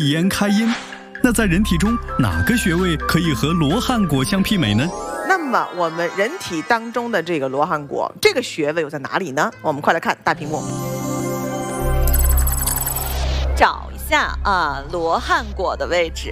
利咽开阴。那在人体中，哪个穴位可以和罗汉果相媲美呢？ 那么我们人体当中的这个罗汉果，这个穴位又在哪里呢？我们快来看大屏幕， 找一下啊，罗汉果的位置，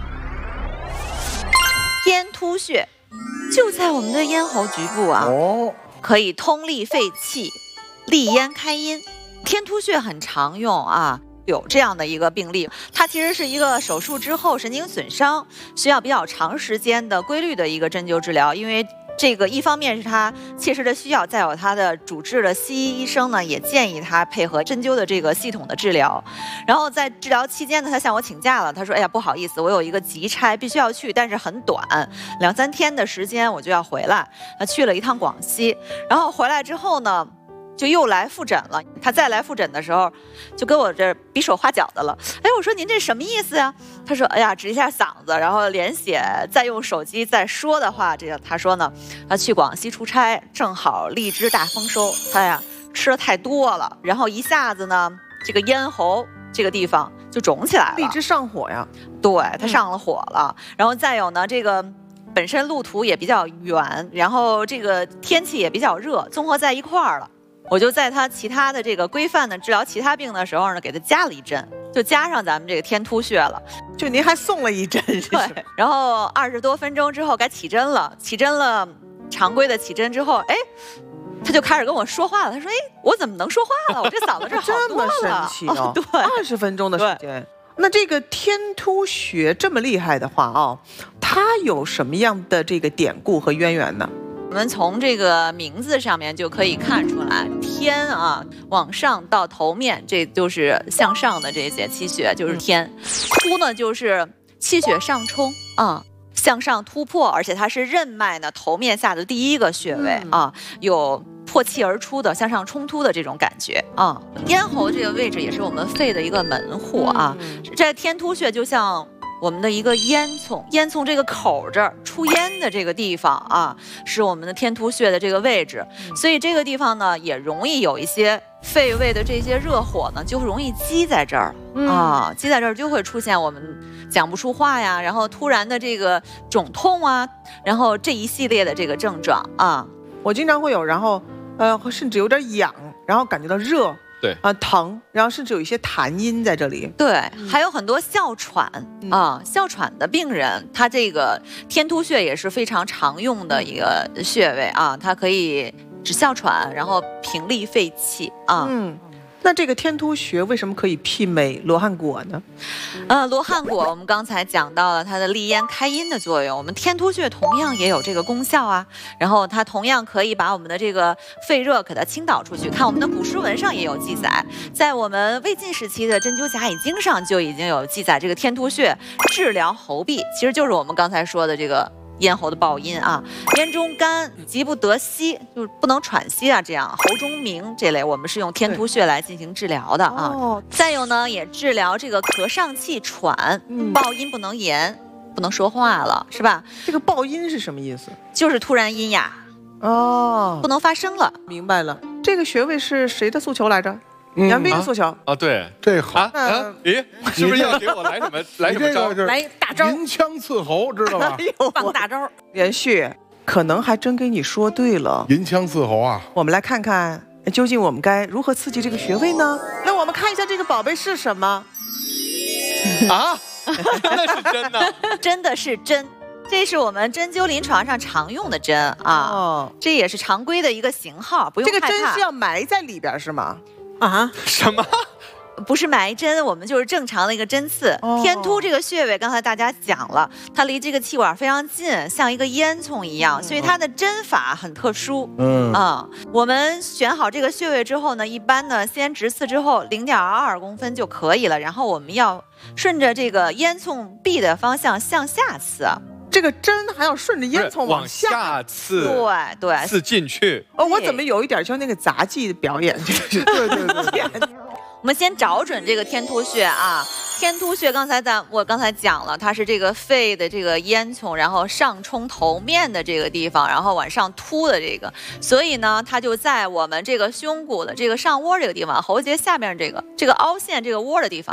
天突穴就在我们的咽喉局部啊，可以通利肺气，利咽开阴。天突穴很常用啊。有这样的一个病例，它其实是一个手术之后神经损伤，需要比较长时间的规律的一个针灸治疗。因为这个一方面是他切实的需要，再有他的主治的西医医生呢也建议他配合针灸的这个系统的治疗。然后在治疗期间呢，他向我请假了，他说：“哎呀，不好意思，我有一个急差必须要去，但是很短，2、3天的时间我就要回来。”他去了一趟广西，然后回来之后呢，就又来复诊了。他再来复诊的时候，就跟我这比手画脚的了。哎，我说您这什么意思呀？他说：“哎呀，指一下嗓子，然后连写，再用手机再说的话，这个他说呢，他去广西出差，正好荔枝大丰收，他呀吃的太多了，然后一下子呢，这个咽喉这个地方就肿起来了。 荔枝上火呀， 对，他上了火了。然后再有呢，这个。”本身路途也比较远，然后这个天气也比较热，综合在一块儿了。我就在他其他的这个规范的治疗其他病的时候呢，给他加了一针，就加上咱们这个天突穴了。 就您还送了一针， 对。然后20多分钟之后该起针了，常规的起针之后，哎，他就开始跟我说话了。他说：“哎，我怎么能说话了？我这嗓子这好多了。” 这么神奇哦！ 对 ，20分钟的时间。那这个天突穴这么厉害的话哦，它有什么样的这个典故和渊源呢？ 我们从这个名字上面就可以看出来，天啊，往上到头面，这就是向上的这些气血，就是天。突呢，就是气血上冲啊，向上突破，而且它是任脉呢头面下的第一个穴位啊，有破气而出的向上冲突的这种感觉啊。咽喉这个位置也是我们肺的一个门户啊，这天突穴就像我们的一个烟囱，烟囱这个口这儿出烟的这个地方啊，是我们的天突穴的这个位置，所以这个地方呢也容易有一些肺胃的这些热火呢，就容易积在这儿啊，积在这儿就会出现我们讲不出话呀，然后突然的这个肿痛啊，然后这一系列的这个症状啊， 我经常会有，然后甚至有点痒，然后感觉到热。 对疼，然后甚至有一些痰音在这里。 对，还有很多哮喘啊，哮喘的病人，他这个天突穴也是非常常用的一个穴位啊，它可以止哮喘，然后平利肺气啊。 那这个天突穴为什么可以媲美罗汉果呢？ 罗汉果我们刚才讲到了它的利咽开阴的作用，我们天突穴同样也有这个功效啊。然后它同样可以把我们的这个肺热给它倾倒出去。看我们的古书文上也有记载，在我们魏晋时期的《针灸甲乙经》上就已经有记载，这个天突穴治疗喉痹，其实就是我们刚才说的这个。咽喉的暴音啊，咽中干，急不得息，就是不能喘息啊，这样喉中鸣这类，我们是用天突穴来进行治疗的啊。再有呢，也治疗这个咳上气喘，暴音不能言，不能说话了，是吧？ 这个暴音是什么意思？ 就是突然阴哑哦， 不能发声了。 明白了，这个穴位是谁的诉求来着？杨斌的诉求啊，对， 这好啊，咦，是不是要给我来什么来什么招？ 来大招， 银枪刺喉，知道吧？ 放大招， 连续，可能还真给你说对了。 银枪刺喉啊！ 我们来看看，究竟我们该如何刺激这个穴位呢？那我们看一下这个宝贝是什么？ 啊，那是真的， 真的是针。这是我们针灸临床上常用的针啊，这也是常规的一个型号，不用害怕。 这个针是要埋在里边是吗？ 啊？ 什么？ 不是埋针，我们就是正常的一个针刺。天突这个穴位，刚才大家讲了，它离这个气管非常近，像一个烟囱一样，所以它的针法很特殊。我们选好这个穴位之后呢，一般呢先直刺之后0.22公分就可以了，然后我们要顺着这个烟囱壁的方向向下刺。 这个针还要顺着烟囱往下刺， 对， 刺进去。 我怎么有一点像那个杂技的表演？对。 我们先找准这个天突穴啊，天突穴我刚才讲了，它是这个肺的这个烟囱，然后上冲头面的这个地方，然后往上突的这个，所以呢，它就在我们这个胸骨的这个上窝这个地方，喉结下面这个凹陷这个窝的地方，